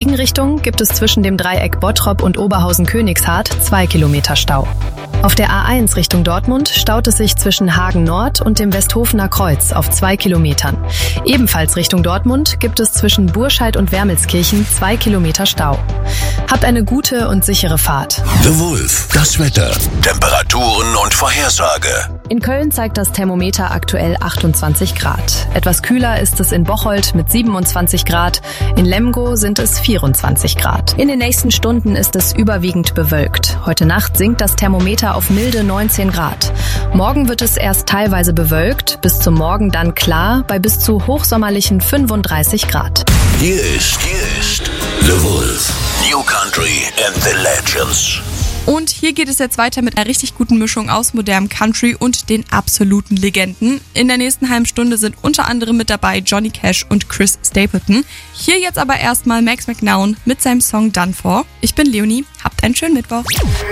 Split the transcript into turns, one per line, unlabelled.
Gegenrichtung gibt es zwischen dem Dreieck Bottrop und Oberhausen-Königshardt 2 Kilometer Stau. Auf der A1 Richtung Dortmund staut es sich zwischen Hagen Nord und dem Westhofener Kreuz auf 2 Kilometern. Ebenfalls Richtung Dortmund gibt es zwischen Burscheid und Wermelskirchen 2 Kilometer Stau. Habt eine gute und sichere Fahrt.
The Wolf, das Wetter, Temperaturen und Vorhersage.
In Köln zeigt das Thermometer aktuell 28 Grad. Etwas kühler ist es in Bocholt mit 27 Grad. In Lemgo sind es 24 Grad. In den nächsten Stunden ist es überwiegend bewölkt. Heute Nacht sinkt das Thermometer auf milde 19 Grad. Morgen wird es erst teilweise bewölkt, bis zum Morgen dann klar bei bis zu hochsommerlichen 35 Grad.
Hier ist The Wolf, New Country and the Legends.
Und hier geht es jetzt weiter mit einer richtig guten Mischung aus modernem Country und den absoluten Legenden. In der nächsten halben Stunde sind unter anderem mit dabei Johnny Cash und Chris Stapleton. Hier jetzt aber erstmal Max McNown mit seinem Song Done For. Ich bin Leonie, habt einen schönen Mittwoch.